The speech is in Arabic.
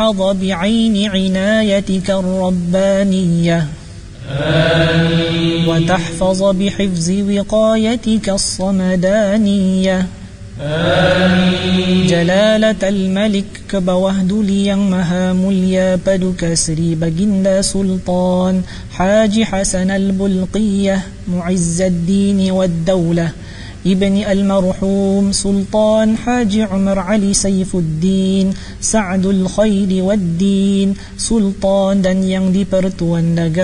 تحظ بعين عنايتك الربانية. آمين. وتحفظ بحفظ وقايتك الصمدانية. آمين. جلالة الملك كبوهد ليang maha mulia paduka Sri Baginda Sultan Haji Hasan al-Bulqiyah معز الدين والدولة ابن المرحوم سلطان حاجي عمر علي سيف الدين سعد الخير والدين Sultan dan yang dipertuan negara